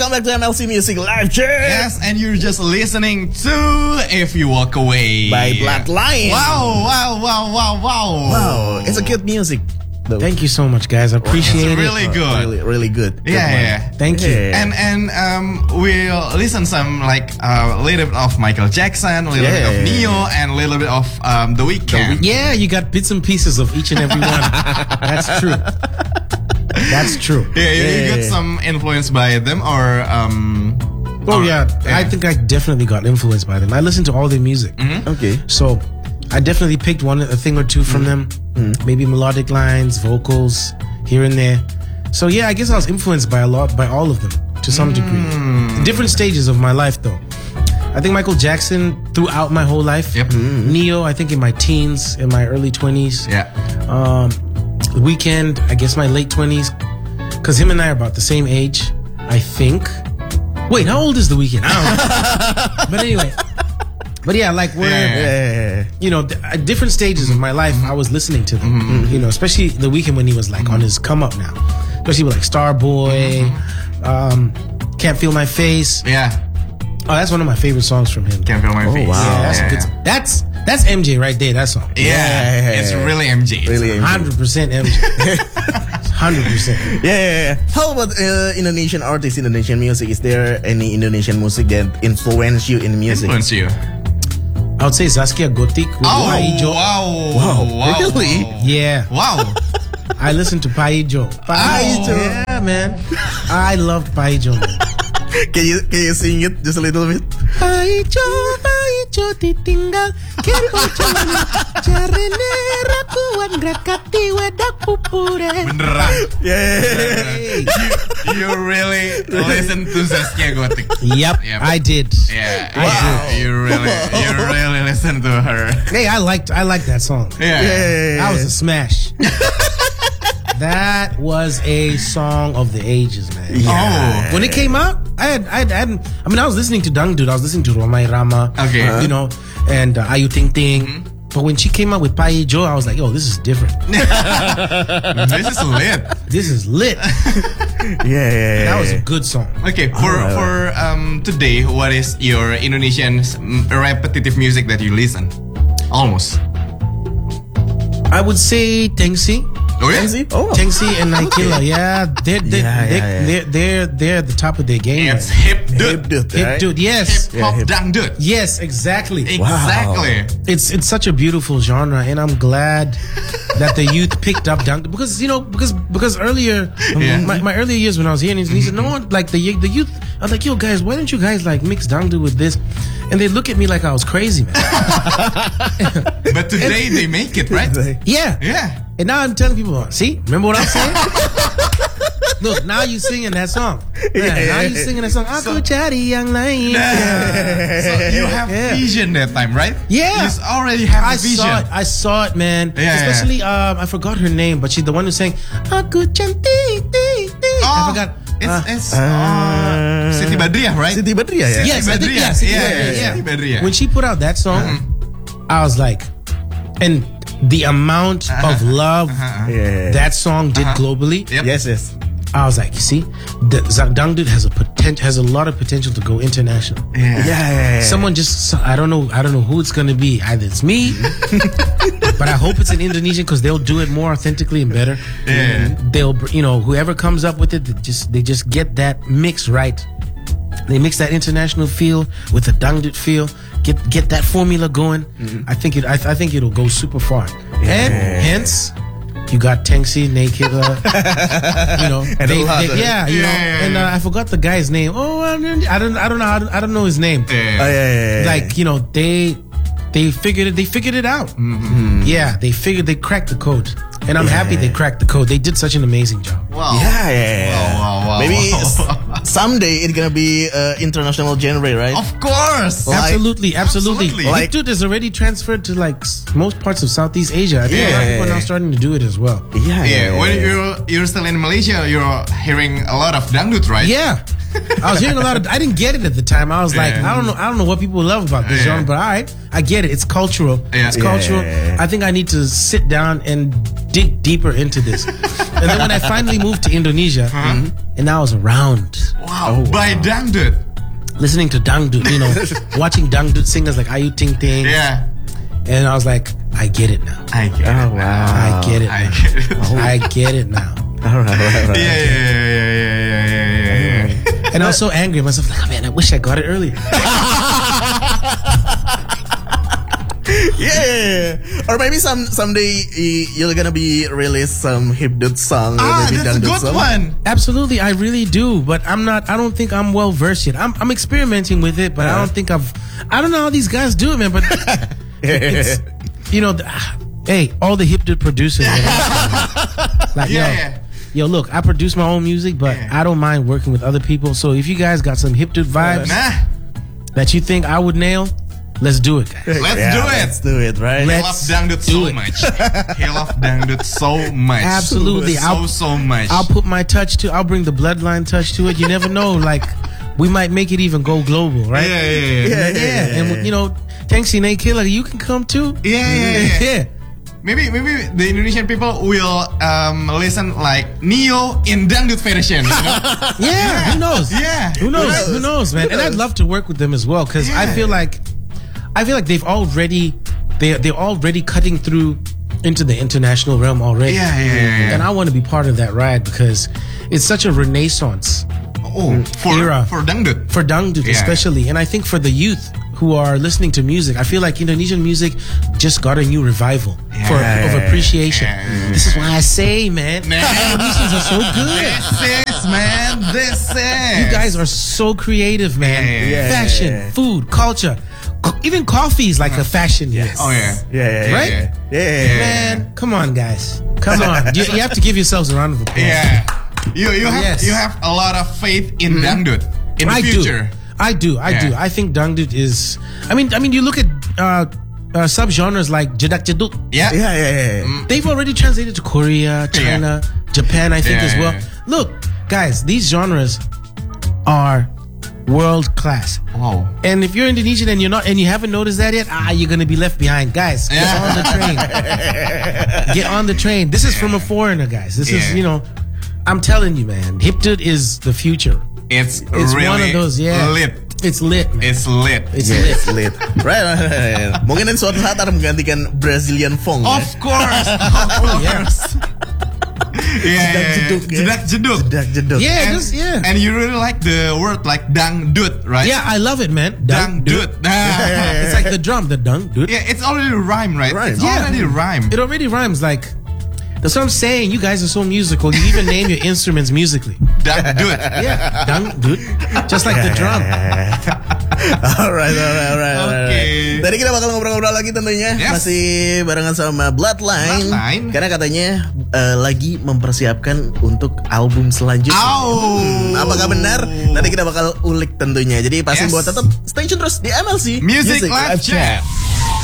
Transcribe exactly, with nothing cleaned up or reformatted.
welcome back to M L C Music Live Chat. Yes, and you're just listening to If You Walk Away by Bloodline. Wow, wow, wow, wow, wow. Wow, it's a good music. Though. Thank you so much, guys. I appreciate it's really it. good. Uh, really, really good. Yeah, good yeah. Thank you. Yeah. And and um, we'll listen some like a uh, little bit of Michael Jackson, a little Yeah. bit of Neo, and a little bit of um, The Weeknd. Yeah, you got bits and pieces of each and every one. That's true. That's true. Yeah, you, you Yeah. got some influence by them, or um. Oh or- yeah, I think I definitely got influenced by them. I listened to all their music, Okay. so I definitely picked one, a thing or two from them. Maybe melodic lines, vocals here and there. So yeah, I guess I was influenced by a lot, by all of them to some degree. Different stages of my life, though. I think Michael Jackson throughout my whole life. Yep. Neo, I think in my teens, in my early twenties. Yeah. Um, The Weeknd, I guess my late twenties, because him and I are about the same age, I think. Wait, how old is The Weeknd? I don't know. But anyway, but yeah, like we're, Yeah. Yeah. you know, th- at different stages of my life, I was listening to them. You know, especially The Weeknd when he was like on his come up now, especially with like Starboy, um, Can't Feel My Face. Yeah. Oh, that's one of my favorite songs from him. Can't feel my Oh, face. wow. Yeah, that's, yeah, a good, yeah. that's that's M J right there. That song. Yeah, Yeah. it's really M J. Really. one hundred percent M J. one hundred percent. Yeah, yeah, yeah. How about uh, Indonesian artists, Indonesian music? Is there any Indonesian music that influence you in music? Influence you. I would say Zaskia Gotik with Oh, Paijo. wow. Wow, wow. really? Yeah, Wow. I listened to Paijo. Paijo. Yeah, man. I love Paijo, man. Can you can you sing it just a little bit? Paijo, Paijo ditinggal kiri ojolan jarene rakuan grakati wedak pupure. Beneran. Yeah. Hey. you, you really listen to Zaskia Gotik. Yep, Yep. I did. Yeah. I yeah. did. You really, you really listen to her. Hey, I liked I liked that song. Yeah. Yeah. That was a smash. That was a song of the ages, man. Oh. When it came out, I had, I had, I hadn't, I mean, I was listening to Dangdut, I was listening to Romai Rama, Okay. Uh-huh. you know, and uh, Ayu Ting Ting. But when she came out with Paijo, I was like, yo, this is different. This is lit. This is lit. Yeah, yeah, yeah. That was a good song. Okay, for Alright. for um today, what is your Indonesian mm, repetitive music that you listen? Almost. I would say Tengsi. Oh yeah. Fancy? Oh. Tengsi and Naikila, yeah, they're they're, Yeah, they're, yeah, yeah. they're they're they're at the top of their game. It's right? hip Hip dude. dude, Hip right? dude, yes, Hip hop Yeah, hip- dangdut. yes, exactly. Exactly. It's it's such a beautiful genre, and I'm glad that the youth picked up dangdut because you know because because earlier Yeah. my, my earlier years when I was here in Indonesia, no one like the the youth. I was like, yo guys, why don't you guys like mix dangdut with this? And they look at me like I was crazy, man. But today they make it, right? Yeah. Yeah. And now I'm telling people, see, remember what I'm saying? Look, now you singing that song. Yeah, now you singing that song. Aku cari yang lain. So you have Yeah. vision that time, right? Yeah. You already have I a vision. saw it. I saw it, man. Yeah, Especially, um, I forgot her name, but she's the one who sang Aku cantik, tik, tik. I Oh, forgot. It's, Uh, it's uh, Siti Badriah, right? Siti Badriah, yeah. yes, I think, Badriah. yeah, Siti Yeah, Badriah, yeah, yeah. Siti Badriah. When she put out that song, I was like, and the amount of love Yeah. that song did globally. Yep. Yes, yes. I was like, you see, the Dangdut has a potent, has a lot of potential to go international. Yeah, Yeah. yeah, yeah. Someone just, I don't know, I don't know who it's gonna be. Either it's me, but I hope it's in Indonesian because they'll do it more authentically and better. Yeah. They'll, you know, whoever comes up with it, they just they just get that mix right. They mix that international feel with the Dangdut feel. Get get that formula going. I think it. I, I think it'll go super far. And hence, you got Tengsi, Naked, uh, you know, And they, a lot they- of- yeah, you Yeah, know, yeah, and uh, yeah. I forgot the guy's name. Oh, I don't, I don't, I don't know, how to, I don't know his name. Oh, yeah, yeah, yeah. Like you know, they they figured it. They figured it out. Yeah, they figured they cracked the code, and I'm happy they cracked the code. They did such an amazing job. Wow. Yeah, yeah, yeah. Wow, wow, wow, Maybe wow. s- someday it's gonna be uh, international genre, right? Of course. Like- Absolutely, absolutely. Absolutely. Like, Dangdut is already transferred to like s- most parts of Southeast Asia. I think a lot of Yeah. people are now starting to do it as well. Yeah, Yeah, when you're you're still in Malaysia, you're hearing a lot of dangdut, right? Yeah. I was hearing a lot of. I didn't get it at the time. I was like, Yeah. I don't know. I don't know what people love about this Yeah. genre, but all right, I get it. It's cultural. Yeah. It's cultural. Yeah. I think I need to sit down and dig deeper into this. And then when I finally moved to Indonesia, Uh-huh. and I was around Wow, by Dangdut. listening to Dangdut, you know, watching Dangdut singers like Ayu Ting Ting, Yeah, and I was like, I get it now. I get Oh, it. wow. I get it. I now. get it. I get it now. All right, all right, all right. Yeah, yeah, yeah, yeah, yeah, yeah, yeah, yeah. And I was so angry at myself, like, oh man, I wish I got it earlier. Yeah, or maybe some someday y- you're gonna be release some hipdut song. or Ah, maybe that's a dangdut good song. one. Absolutely, I really do, but I'm not. I don't think I'm well versed yet. I'm, I'm experimenting with it, but I don't think I've. I don't know how these guys do it, man. But it's, you know, the, ah, hey, all the hipdut producers, man, like Yeah, yo, yeah. yo, look, I produce my own music, but Yeah. I don't mind working with other people. So if you guys got some hipdut vibes Nah, that you think I would nail, let's do it, guys. let's Yeah, do it. Let's do it, right? He Let's loves Dangdut do so it. much. He loves Dangdut so much. Absolutely. So, I'll- so much. I'll put my touch to. I'll bring the bloodline touch to it. You never know, like we might make it even go global, yeah, right? yeah, yeah, yeah. Yeah, Yeah, and you know, thanks Nate Killer, you can come too. Yeah, yeah, yeah. yeah. Maybe, maybe the Indonesian people will um, listen like Neo in Dangdut version. You know? Yeah, who knows? Yeah. Who knows? knows? Who knows, man? Who And I'd knows? love to work with them as well because I Yeah. feel like, I feel like they've already, they they're already cutting through into the international realm already. Yeah, yeah, yeah, yeah. And I want to be part of that ride because it's such a renaissance Oh, for Era. for Dangdut. for Dangdut Yeah. especially, and I think for the youth who are listening to music, I feel like Indonesian music just got a new revival for Yeah. of appreciation. Yeah. This is why I say, man, Man. Indonesians are so good. This is, man. This is. You guys are so creative, man. Yeah, yeah, yeah. Fashion, Yeah, yeah. food, culture, Co- even coffee is like a fashion. Yes. Oh yeah. Yeah, yeah, yeah. Right? Yeah, yeah, yeah. Man, come on, guys. Come on. You, you have to give yourselves a round of applause. Yeah. You you have Yes. you have a lot of faith in Dangdut in the I future. do. I do. I Yeah. do. I think Dangdut is. I mean, I mean, you look at uh, uh, subgenres like Jedak Jeduk. Yeah. Yeah, yeah, yeah. yeah. They've already translated to Korea, China, Japan, I think Yeah, as well. yeah, Look, guys, these genres are world class. Wow. And if you're Indonesian and you're not, and you haven't noticed that yet, ah, you're gonna be left behind, guys. Get Yeah. on the train. Get on the train. This is from a foreigner, guys. This is, Yeah. you know, I'm telling you, man. Hipdut is the future. It's, It's really one of those, yeah. lit. It's lit, man. It's lit. It's Yeah, lit. it's lit. Right, right, right, right. Mungkin nanti suatu saat akan menggantikan Brazilian funk. Of ya. course. Of course. yeah, yeah, Jedak yeah. jeduk, ya. Jedak jeduk. Jedak jeduk. Yeah, And, just, yeah. and you really like the word like dangdut, right? Yeah, I love it, man. Dangdut. Ah. It's like the drum, the dung, dude. Yeah, it's already rhyme, right? Rhyme. It's Yeah. already rhyme. It already rhymes like. That's what I'm saying. You guys are so musical. You even name your instruments musically. Dangdut. Yeah, dung, dude. Just like the drum. Alright, alright, alright, alright. Oke. Tadi kita bakal ngobrol-ngobrol lagi tentunya. Yes. Masih barengan sama Bloodline. Bloodline. Karena katanya eh, lagi mempersiapkan untuk album selanjutnya. Au. Hmm, apakah benar? Nanti kita bakal ulik tentunya. Jadi pasti Yes. buat tetap stay tune terus di M L C Music Live Chat.